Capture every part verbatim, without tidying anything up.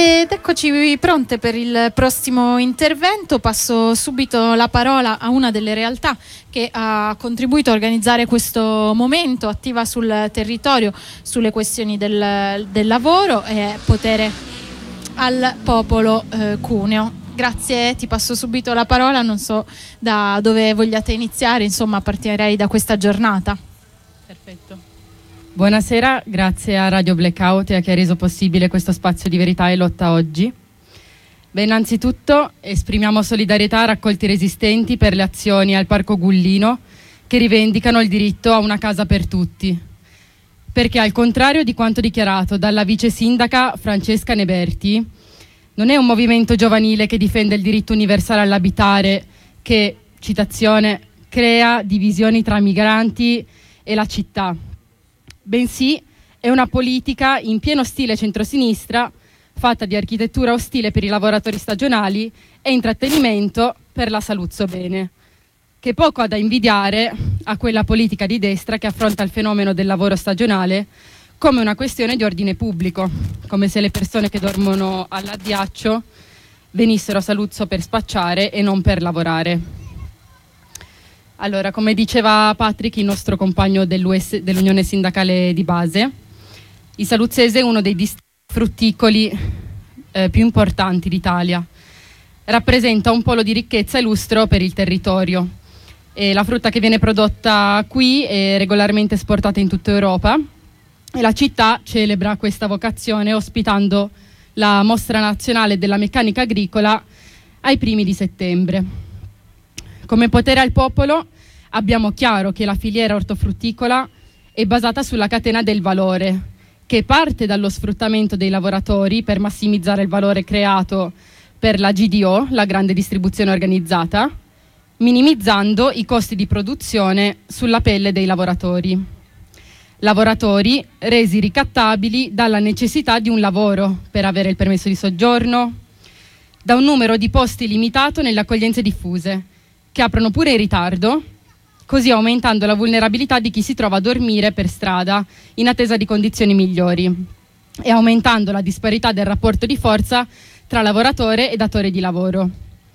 Ed eccoci pronte per il prossimo intervento. Passo subito la parola a una delle realtà che ha contribuito a organizzare questo momento, attiva sul territorio sulle questioni del, del lavoro, e Potere al Popolo eh, Cuneo. Grazie, ti passo subito la parola, non so da dove vogliate iniziare, insomma partirei da questa giornata. Perfetto. Buonasera, grazie a Radio Blackout e a chi ha reso possibile questo spazio di verità e lotta oggi. Beh, innanzitutto esprimiamo solidarietà a raccolti resistenti per le azioni al Parco Gullino che rivendicano il diritto a una casa per tutti. Perché al contrario di quanto dichiarato dalla vice sindaca Francesca Neberti, non è un movimento giovanile che difende il diritto universale all'abitare che, citazione, crea divisioni tra migranti e la città, bensì è una politica in pieno stile centrosinistra fatta di architettura ostile per i lavoratori stagionali e intrattenimento per la Saluzzo Bene, che poco ha da invidiare a quella politica di destra che affronta il fenomeno del lavoro stagionale come una questione di ordine pubblico, come se le persone che dormono all'addiaccio venissero a Saluzzo per spacciare e non per lavorare. Allora, come diceva Patrick, il nostro compagno dell'U S, dell'Unione Sindacale di Base, il saluzzese è uno dei distretti frutticoli eh, più importanti d'Italia. Rappresenta un polo di ricchezza e lustro per il territorio. E la frutta che viene prodotta qui è regolarmente esportata in tutta Europa e la città celebra questa vocazione ospitando la Mostra Nazionale della Meccanica Agricola ai primi di settembre. Come Potere al Popolo abbiamo chiaro che la filiera ortofrutticola è basata sulla catena del valore, che parte dallo sfruttamento dei lavoratori per massimizzare il valore creato per la G D O, la grande distribuzione organizzata, minimizzando i costi di produzione sulla pelle dei lavoratori. Lavoratori resi ricattabili dalla necessità di un lavoro per avere il permesso di soggiorno, da un numero di posti limitato nelle accoglienze diffuse, che aprono pure in ritardo, così aumentando la vulnerabilità di chi si trova a dormire per strada in attesa di condizioni migliori e aumentando la disparità del rapporto di forza tra lavoratore e datore di lavoro.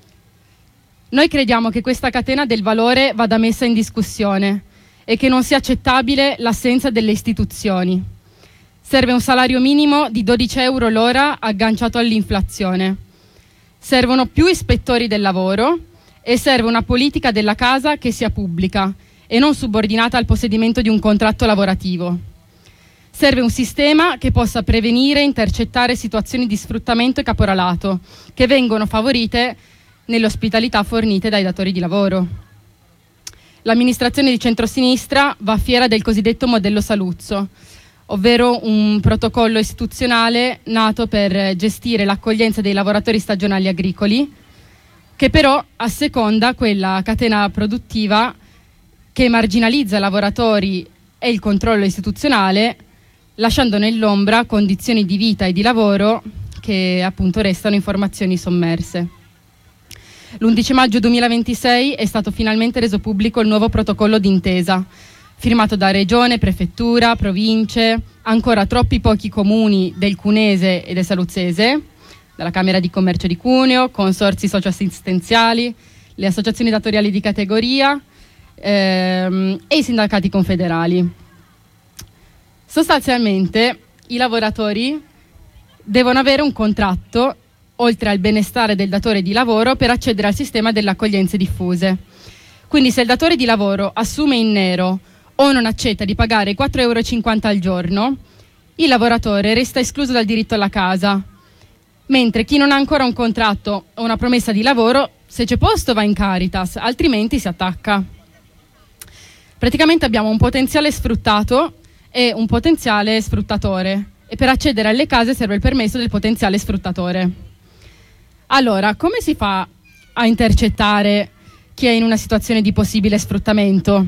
Noi crediamo che questa catena del valore vada messa in discussione e che non sia accettabile l'assenza delle istituzioni. Serve un salario minimo di dodici euro l'ora agganciato all'inflazione. Servono più ispettori del lavoro e serve una politica della casa che sia pubblica e non subordinata al possedimento di un contratto lavorativo. Serve un sistema che possa prevenire e intercettare situazioni di sfruttamento e caporalato che vengono favorite nelle ospitalità fornite dai datori di lavoro. L'amministrazione di centrosinistra va fiera del cosiddetto modello Saluzzo, ovvero un protocollo istituzionale nato per gestire l'accoglienza dei lavoratori stagionali agricoli, che però asseconda quella catena produttiva che marginalizza i lavoratori e il controllo istituzionale, lasciando nell'ombra condizioni di vita e di lavoro che appunto restano informazioni sommerse. L'undici maggio duemilaventisei è stato finalmente reso pubblico il nuovo protocollo d'intesa, firmato da Regione, Prefettura, Province, ancora troppi pochi comuni del Cunese e del Saluzzese, dalla Camera di Commercio di Cuneo, consorzi socioassistenziali, le associazioni datoriali di categoria ehm, e i sindacati confederali. Sostanzialmente i lavoratori devono avere un contratto, oltre al benestare del datore di lavoro, per accedere al sistema delle accoglienze diffuse. Quindi se il datore di lavoro assume in nero o non accetta di pagare quattro euro e cinquanta al giorno, il lavoratore resta escluso dal diritto alla casa, mentre chi non ha ancora un contratto o una promessa di lavoro, se c'è posto va in Caritas, altrimenti si attacca. Praticamente abbiamo un potenziale sfruttato e un potenziale sfruttatore, e per accedere alle case serve il permesso del potenziale sfruttatore. Allora, come si fa a intercettare chi è in una situazione di possibile sfruttamento?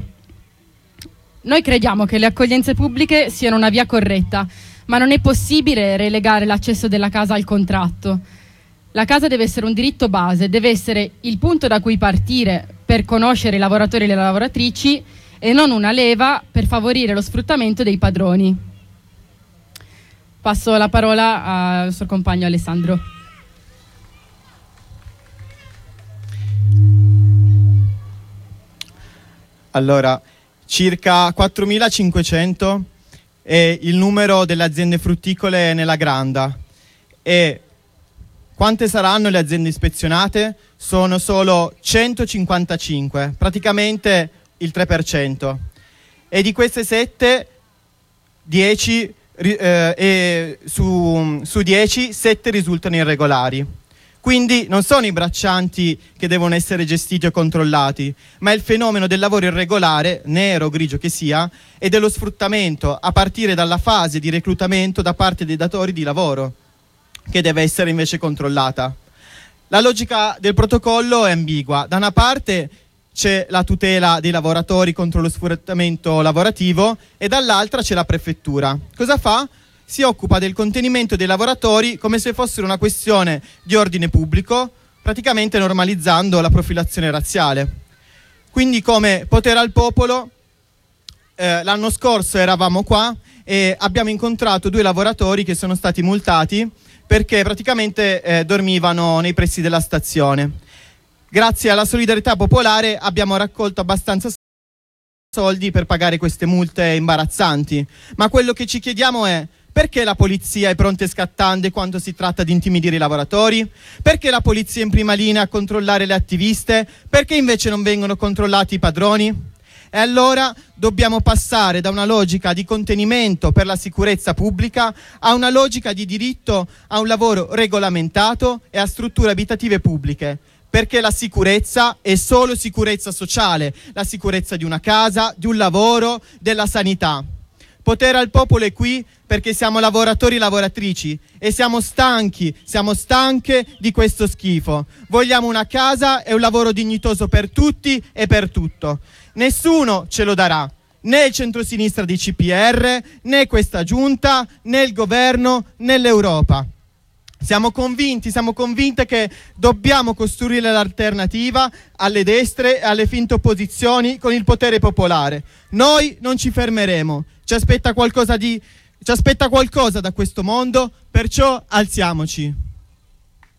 Noi crediamo che le accoglienze pubbliche siano una via corretta, ma non è possibile relegare l'accesso della casa al contratto. La casa deve essere un diritto base, deve essere il punto da cui partire per conoscere i lavoratori e le lavoratrici e non una leva per favorire lo sfruttamento dei padroni. Passo la parola al suo compagno Alessandro. Allora, circa quattromilacinquecento è il numero delle aziende frutticole nella Granda e quante saranno le aziende ispezionate? Sono solo centocinquantacinque, praticamente il tre per cento. E di queste sette, dieci, eh, e su, su dieci, sette risultano irregolari. Quindi non sono i braccianti che devono essere gestiti o controllati, ma è il fenomeno del lavoro irregolare, nero o grigio che sia, e dello sfruttamento a partire dalla fase di reclutamento da parte dei datori di lavoro, che deve essere invece controllata. La logica del protocollo è ambigua. Da una parte c'è la tutela dei lavoratori contro lo sfruttamento lavorativo e dall'altra c'è la prefettura. Cosa fa? Si occupa del contenimento dei lavoratori come se fossero una questione di ordine pubblico, praticamente normalizzando la profilazione razziale. Quindi, come potere al popolo, eh, l'anno scorso eravamo qua e abbiamo incontrato due lavoratori che sono stati multati perché praticamente eh, dormivano nei pressi della stazione. Grazie alla solidarietà popolare abbiamo raccolto abbastanza soldi per pagare queste multe imbarazzanti, ma quello che ci chiediamo è: perché la polizia è pronta e scattante quando si tratta di intimidire i lavoratori? Perché la polizia è in prima linea a controllare le attiviste? Perché invece non vengono controllati i padroni? E allora dobbiamo passare da una logica di contenimento per la sicurezza pubblica a una logica di diritto a un lavoro regolamentato e a strutture abitative pubbliche. Perché la sicurezza è solo sicurezza sociale, la sicurezza di una casa, di un lavoro, della sanità. Potere al popolo è qui perché siamo lavoratori e lavoratrici e siamo stanchi, siamo stanche di questo schifo. Vogliamo una casa e un lavoro dignitoso per tutti e per tutto. Nessuno ce lo darà, né il centrosinistra di C P R, né questa giunta, né il governo, né l'Europa. Siamo convinti, siamo convinte che dobbiamo costruire l'alternativa alle destre e alle finte opposizioni con il potere popolare. Noi non ci fermeremo, ci aspetta qualcosa di, ci aspetta qualcosa da questo mondo, perciò alziamoci.